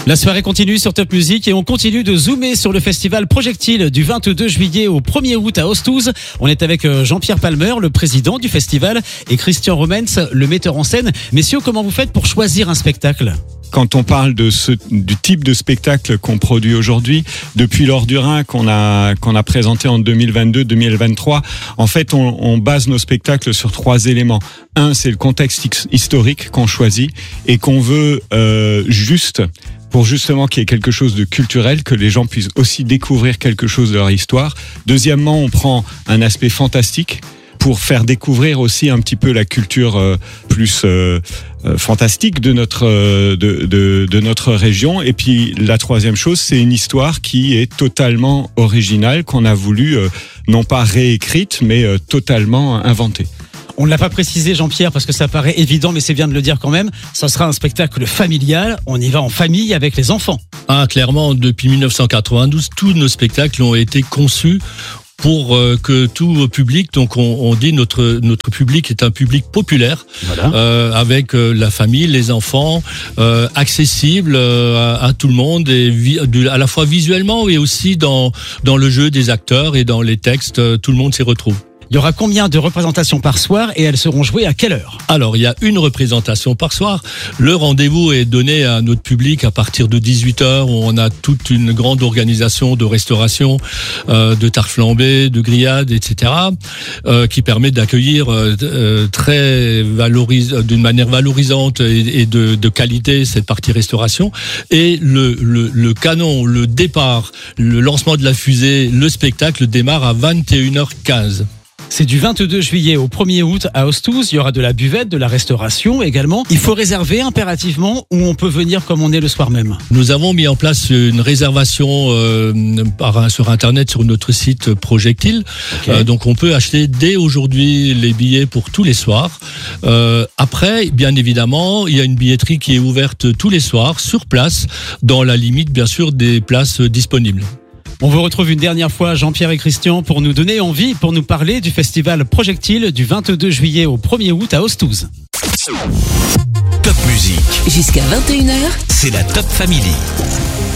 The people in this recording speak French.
La soirée continue sur Top Music et on continue de zoomer sur le festival Projectile du 22 juillet au 1er août à Ostouze. On est avec Jean-Pierre Palmer, le président du festival, et Christian Romens, le metteur en scène. Messieurs, comment vous faites pour choisir un spectacle ? Quand on parle du type de spectacle qu'on produit aujourd'hui, depuis l'Or du Rhin qu'on a présenté en 2022-2023, en fait, on base nos spectacles sur 3 éléments. Un, c'est le contexte historique qu'on choisit et qu'on veut pour justement qu'il y ait quelque chose de culturel, que les gens puissent aussi découvrir quelque chose de leur histoire. Deuxièmement, on prend un aspect fantastique pour faire découvrir aussi un petit peu la culture plus fantastique de notre région. Et puis la troisième chose, c'est une histoire qui est totalement originale, qu'on a voulu non pas réécrite, mais totalement inventée. On ne l'a pas précisé, Jean-Pierre, parce que ça paraît évident, mais c'est bien de le dire quand même. Ça sera un spectacle familial. On y va en famille avec les enfants. Ah, clairement, depuis 1992, tous nos spectacles ont été conçus pour que tout public, donc on dit notre public est un public populaire, voilà. Avec la famille, les enfants, accessible à tout le monde, et à la fois visuellement et aussi dans le jeu des acteurs et dans les textes, tout le monde s'y retrouve. Il y aura combien de représentations par soir et elles seront jouées à quelle heure ? Alors, il y a une représentation par soir. Le rendez-vous est donné à notre public à partir de 18h, où on a toute une grande organisation de restauration, de tarte flambée, de grillades, etc., qui permet d'accueillir d'une manière valorisante et de qualité cette partie restauration. Et le canon, le départ, le lancement de la fusée, le spectacle démarre à 21h15. C'est du 22 juillet au 1er août à Ostouze. Il y aura de la buvette, de la restauration également. Il faut réserver impérativement ou on peut venir comme on est le soir même. Nous avons mis en place une réservation sur Internet sur notre site Projectile. Okay. Donc on peut acheter dès aujourd'hui les billets pour tous les soirs. Après, bien évidemment, il y a une billetterie qui est ouverte tous les soirs sur place, dans la limite bien sûr des places disponibles. On vous retrouve une dernière fois, Jean-Pierre et Christian, pour nous donner envie, pour nous parler du festival Projectile du 22 juillet au 1er août à Ostouze. Top Music. Jusqu'à 21h, c'est la Top Family.